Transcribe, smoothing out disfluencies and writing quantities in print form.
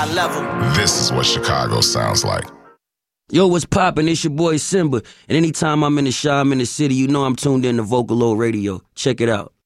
level. This is what Chicago sounds like. Yo, what's poppin'? It's your boy Simba. And anytime I'm in the shop, I'm in the city, you know I'm tuned in to Vocalo Radio. Check it out.